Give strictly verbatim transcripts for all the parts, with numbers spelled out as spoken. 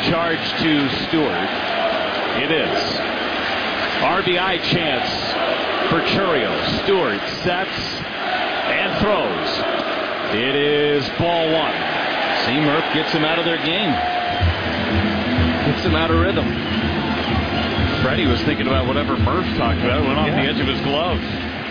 charge to Stewart. It is. R B I chance for Chourio. Stewart sets and throws. It is ball one. See, Murph gets him out of their game. Gets him out of rhythm. Freddie was thinking about whatever Murph talked about. It went off yeah. the edge of his glove.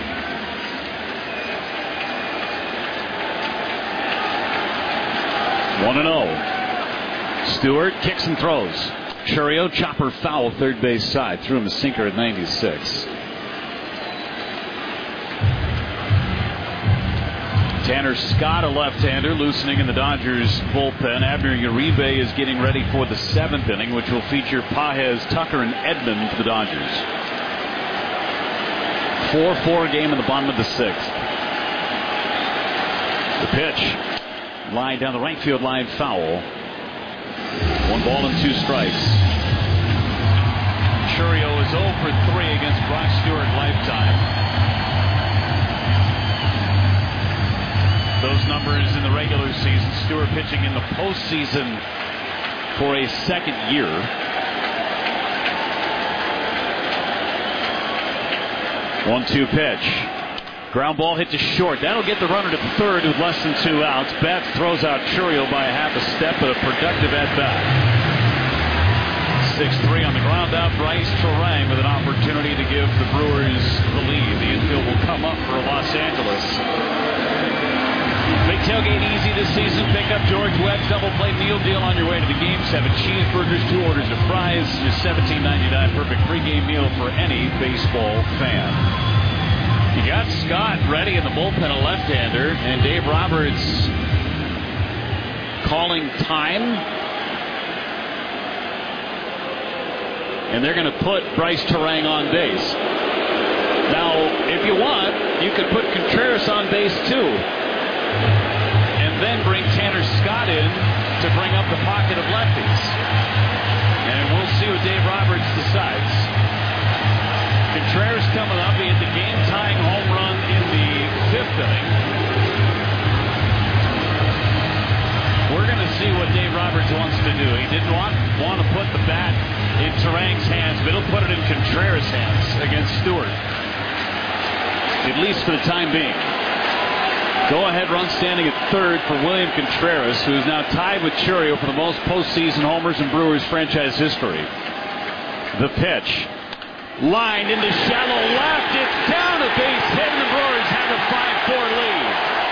one and oh. Stewart kicks and throws. Chourio, chopper foul, third base side. Threw him a sinker at ninety-six. Tanner Scott, a left-hander, loosening in the Dodgers bullpen. Abner Uribe is getting ready for the seventh inning, which will feature Pages, Tucker, and Edman for the Dodgers. four four game in the bottom of the sixth. The pitch. Line down the right field line, foul. One ball and two strikes. Chourio is oh for three against Brock Stewart lifetime. Those numbers in the regular season. Stewart pitching in the postseason for a second year. one two pitch. Ground ball hit to short. That'll get the runner to third with less than two outs. Betts throws out Chourio by a half a step, but a productive at-bat. six three on the ground out. Bryce Terang with an opportunity to give the Brewers the lead. The infield will come up for Los Angeles. Big tailgate easy this season. Pick up George Webb's double plate meal deal on your way to the game. Seven cheeseburgers, two orders of fries, just seventeen ninety-nine. Perfect pregame meal for any baseball fan. You got Scott ready in the bullpen, a left-hander, and Dave Roberts calling time. And they're going to put Bryce Terang on base. Now, if you want, you could put Contreras on base too. And then bring Tanner Scott in to bring up the pocket of lefties. And we'll see what Dave Roberts decides. Contreras coming up. He hit the game-tying home run in the fifth inning. We're going to see what Dave Roberts wants to do. He didn't want, want to put the bat in Terang's hands, but he'll put it in Contreras' hands against Stewart. At least for the time being. Go-ahead run standing at third for William Contreras, who is now tied with Chourio for the most postseason homers in Brewers franchise history. The pitch. Lined into shallow left. It's down a base hit, and the Brewers have a five four lead.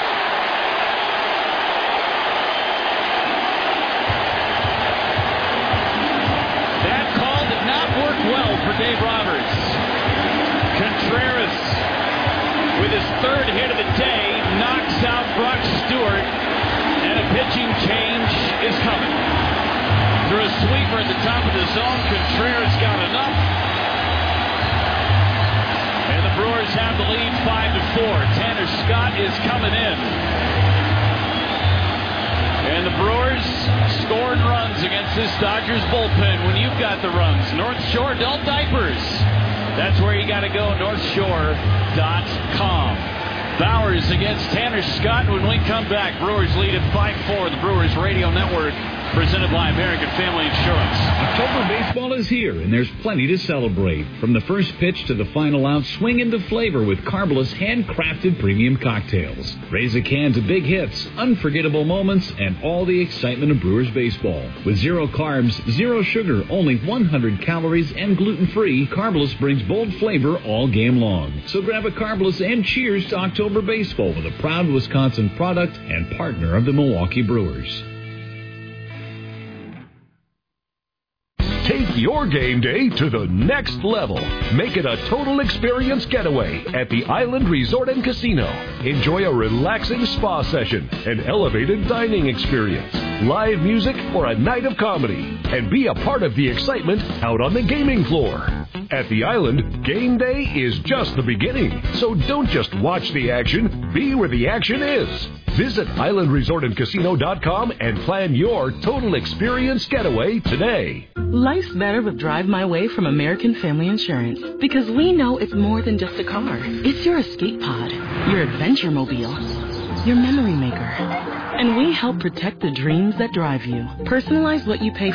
That call did not work well for Dave Roberts. Contreras, with his third hit of the day, knocks out Brock Stewart, and a pitching change is coming. Through a sweeper at the top of the zone, Contreras got enough. And the Brewers have the lead five to four. Tanner Scott is coming in. And the Brewers scoring runs against this Dodgers bullpen. When you've got the runs, North Shore Adult Diapers. That's where you got to go, north shore dot com. Bowers against Tanner Scott. When we come back, Brewers lead at five four. The Brewers Radio Network, presented by American Family Insurance. October baseball is here, and there's plenty to celebrate. From the first pitch to the final out, swing into flavor with Carbolus handcrafted premium cocktails. Raise a can to big hits, unforgettable moments, and all the excitement of Brewers baseball. With zero carbs, zero sugar, only one hundred calories, and gluten-free, Carbolus brings bold flavor all game long. So grab a Carbolus and cheers to October baseball with a proud Wisconsin product and partner of the Milwaukee Brewers. Take your game day to the next level. Make it a total experience getaway at the Island Resort and Casino. Enjoy a relaxing spa session, an elevated dining experience, live music, or a night of comedy. And be a part of the excitement out on the gaming floor. At the Island, game day is just the beginning. So don't just watch the action, be where the action is. Visit island resort and casino dot com and plan your total experience getaway today. Life's better with Drive My Way from American Family Insurance, because we know it's more than just a car. It's your escape pod, your adventure mobile, your memory maker. And we help protect the dreams that drive you. Personalize what you pay for.